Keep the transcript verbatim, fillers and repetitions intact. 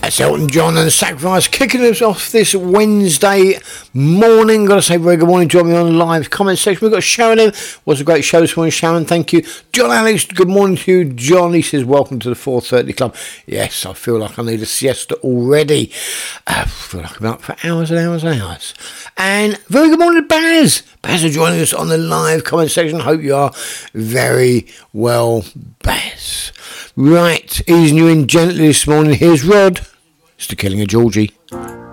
That's Elton John and Sacrifice kicking us off this Wednesday morning. Got to say very good morning. Join me on the live comment section. We've got Sharon in. Was a great show this morning, Sharon. Thank you. John Alex, good morning to you. John, he says, welcome to the four thirty Club. Yes, I feel like I need a siesta already. I feel like I'm up for hours and hours and hours. And very good morning to Baz. Baz are joining us on the live comment section. Hope you are very well, Baz. Right, easing you in gently this morning. Here's Rod. It's the Killing of Georgie.